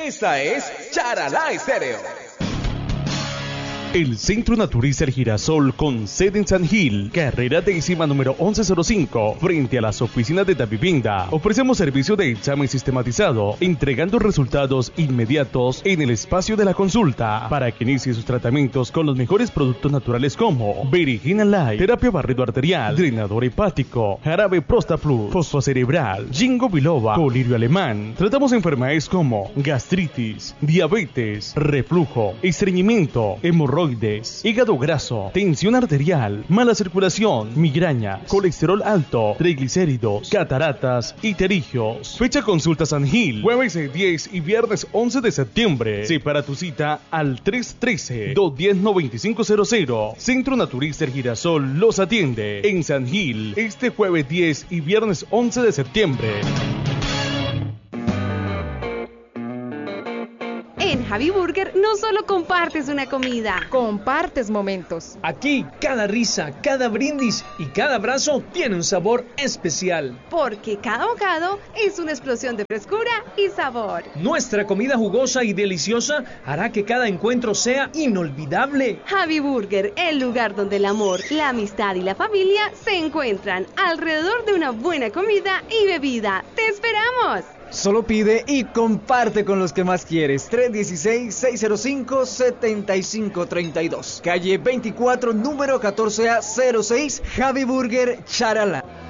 Esta es Charalá Estéreo. El Centro Naturista El Girasol, con sede en San Gil, carrera décima número 1105, frente a las oficinas de Davivienda. Ofrecemos servicio de examen sistematizado, entregando resultados inmediatos en el espacio de la consulta, para que inicie sus tratamientos con los mejores productos naturales como Virigina Light, terapia barrido arterial, drenador hepático, jarabe Prostaplu, fosfocerebral, Ginkgo biloba, colirio alemán. Tratamos enfermedades como gastritis, diabetes, reflujo, estreñimiento, hemorroides, hígado graso, tensión arterial, mala circulación, migrañas, colesterol alto, triglicéridos, cataratas y pterigios. Fecha consulta San Gil, jueves 10 y viernes 11 de septiembre. Separa tu cita al 313-210-9500. Centro Naturista El Girasol los atiende en San Gil este jueves 10 y viernes 11 de septiembre. En Javi Burger no solo compartes una comida, compartes momentos. Aquí cada risa, cada brindis y cada abrazo tiene un sabor especial. Porque cada bocado es una explosión de frescura y sabor. Nuestra comida jugosa y deliciosa hará que cada encuentro sea inolvidable. Javi Burger, el lugar donde el amor, la amistad y la familia se encuentran alrededor de una buena comida y bebida. ¡Te esperamos! Solo pide y comparte con los que más quieres. 316-605-7532. Calle 24, número 14A06, Javi Burger, Charalá.